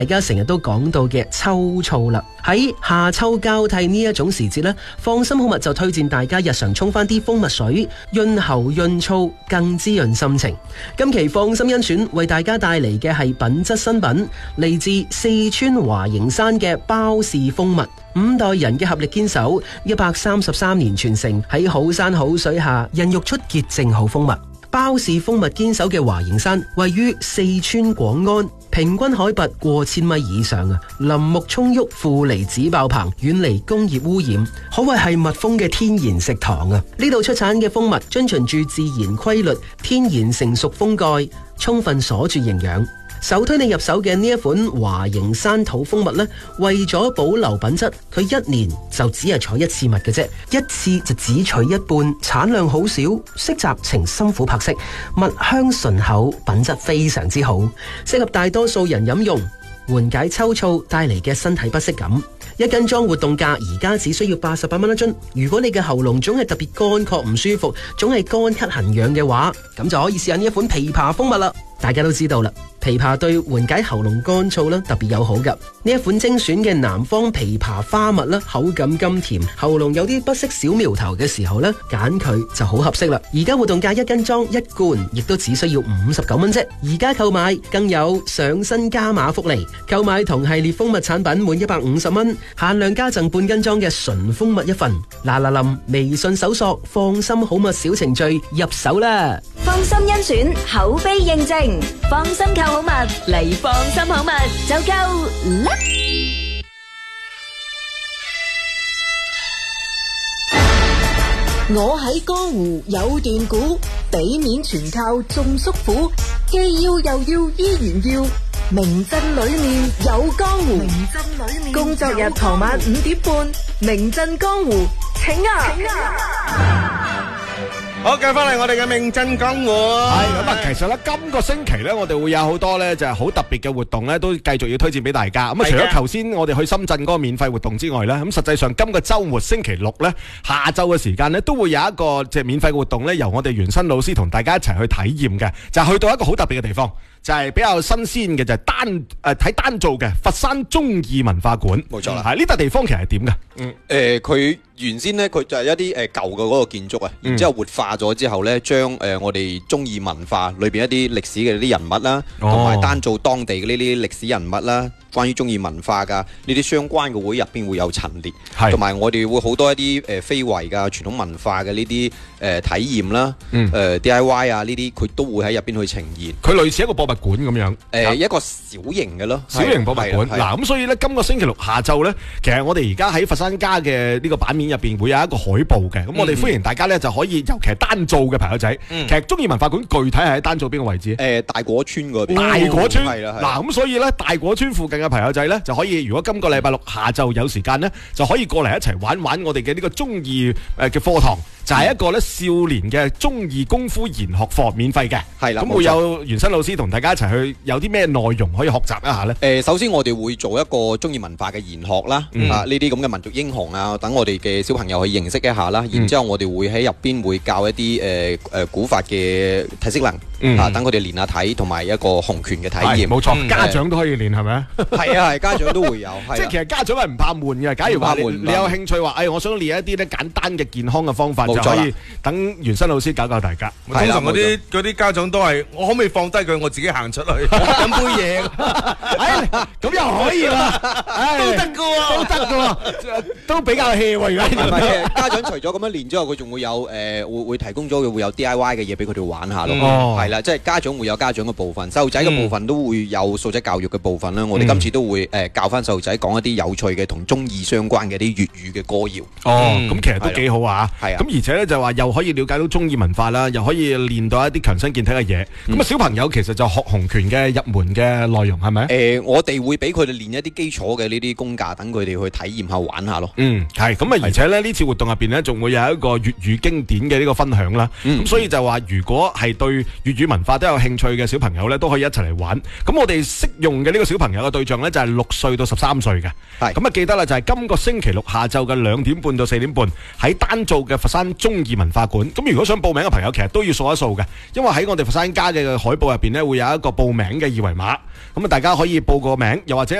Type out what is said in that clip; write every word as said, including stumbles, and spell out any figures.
大家成日都講到嘅秋燥啦，喺夏秋交替呢一種時節呢，放心好物就推薦大家日常沖翻啲蜂蜜水，潤喉潤燥，更滋潤心情。今期放心甄選為大家帶嚟嘅係品質新品，嚟自四川華形山嘅包氏蜂蜜，五代人嘅合力堅守，一百三十三年傳承，喺好山好水下孕育出潔淨好蜂蜜。包氏蜂蜜堅守嘅華形山位於四川廣安，平均海拔過千米以上啊，林木蔥鬱，負離子爆棚，遠離工業污染，可謂係蜜蜂嘅天然食堂啊！呢度出產嘅蜂蜜遵循住自然規律，天然成熟蜂蓋，充分鎖住營養。首推你入手嘅呢一款華形山土蜂蜜呢，為咗保留品質，佢一年就只係採一次蜜嘅啫，一次就只取一半，產量好少，色澤呈深琥珀色，蜜香醇厚，品質非常之好，適合大多數人飲用，緩解秋燥帶嚟嘅身體不適感。一斤裝活動價而家只需要八十八蚊一樽。如果你嘅喉嚨總係特別乾涸唔舒服，總係乾咳痕癢嘅話，咁就可以試下呢一款枇杷蜂蜜啦。大家都知道啦，枇杷對緩解喉嚨乾燥啦特別友好噶。呢一款精選嘅南方枇杷花蜜啦，口感甘甜，喉嚨有啲不適小苗頭嘅時候呢，揀佢就好合適啦。而家活動價一斤裝一罐，亦都只需要五十九蚊啫。而家購買更有上新加碼福利，購買同系列蜂蜜產品滿一百五十蚊，限量加贈半斤裝嘅純蜂蜜一份。嗱嗱臨，微信搜索放心好蜜小程序入手啦。 放心甄選，口碑認證，放心購好蜜嚟放心好蜜就夠啦！ 我喺江湖有段古，俾面全靠種叔父，既要又要依然要，名鎮裏面有江湖。名鎮裏面工作日傍晚五點半，名鎮江湖，請啊！請啊！ 好，繼翻嚟我哋嘅名鎮江湖。 係咁啊，其實咧今個星期咧，我哋會有好多咧就係好特別嘅活動咧，都繼續要推薦俾大家。咁啊，除咗頭先我哋去深圳嗰個免費活動之外咧，咁實際上今個週末星期六咧下晝嘅時間咧，都會有一個即係免費活動咧，由我哋袁新老師同大家一齊去體驗嘅，就係去到一個好特別嘅地方。就係比較新鮮嘅，就係單誒睇單做嘅佛山忠義文化館， 冇錯啦。 係呢笪地方其實係點㗎？ 嗯，誒佢原先咧佢就係一啲誒舊嘅嗰個建築啊，然之後活化咗之後咧，將誒我哋忠義文化裏邊一啲歷史嘅啲人物啦，同埋單做當地嘅呢啲歷史人物啦，關於忠義文化㗎呢啲相關嘅會入邊會有陳列，同埋我哋會好多一啲誒非遺㗎傳統文化嘅呢啲誒體驗啦，誒 D I Y 啊呢啲佢都會喺入邊去呈現。 佢類似一個博物館咁樣， 誒一個小型嘅咯， 小型博物館。嗱咁所以咧，今個星期六下晝咧，其實我哋而家喺佛山家嘅呢個版面入邊會有一個海報嘅，咁我哋歡迎大家咧就可以，尤其係單做嘅朋友仔，其實忠義文化館具體係喺單做邊個位置？ 誒大果村嗰邊。 大果村係啦， 嗱咁所以咧，大果村附近嘅朋友仔咧就可以，如果今個禮拜六下晝有時間咧，就可以過嚟一齊玩玩我哋嘅呢個忠義誒嘅課堂。就係一個咧少年嘅忠義功夫研學課，免費嘅， 係啦。 咁會有袁新老師同大家一齊去，有啲咩內容可以學習一下呢？ 誒，首先我哋會做一個忠義文化嘅研學啦，啊呢啲咁嘅民族英雄啊，等我哋嘅小朋友去認識一下啦。然之後我哋會喺入邊會教一啲誒誒古法嘅體適能，啊等佢哋練下體同埋一個洪拳嘅體驗。 冇錯，家長都可以練係咪？ 係啊係，家長都會有。 即係其實家長係唔怕悶嘅。假如話你你有興趣話，誒我想練一啲咧簡單嘅健康嘅方法。就可以等袁新老師教教大家。 通常嗰啲嗰啲家長都係，我可唔可以放低佢，我自己行出去飲杯嘢？ 咁又可以啦，都得噶喎，都得噶喎，都比較 hea 喎。而家唔係家長除咗咁樣練之後，佢仲會有誒會會提供咗會有 D I Y 嘅嘢俾佢哋玩下咯。係啦，即係家長會有家長嘅部分，細路仔嘅部分都會有素質教育嘅部分啦。我哋今次都會誒教翻細路仔講一啲有趣嘅同忠義相關嘅啲粵語嘅歌謠。 哦，咁其實都幾好啊。 係啊， 咁而且咧就話又可以了解到忠義文化啦，又可以練到一啲強身健體嘅嘢。咁啊，小朋友其實就學洪拳嘅入門嘅內容係咪？ 誒，我哋會俾佢哋練一啲基礎嘅呢啲功架，等佢哋去體驗下玩下咯。 嗯，係。咁啊，而且咧呢次活動入邊咧，仲會有一個粵語經典嘅呢個分享啦。咁所以就話，如果係對粵語文化都有興趣嘅小朋友咧，都可以一齊嚟玩。咁我哋適用嘅呢個小朋友嘅對象咧，就係六歲到十三歲嘅。係。咁啊，記得啦，就係今個星期六下晝嘅兩點半到四點半喺單做嘅佛山忠義文化館。咁如果想報名嘅朋友，其實都要掃一掃嘅，因為喺我哋佛山家嘅海報入邊咧，會有一個報名嘅二維碼。咁啊，大家可以報個名，又或者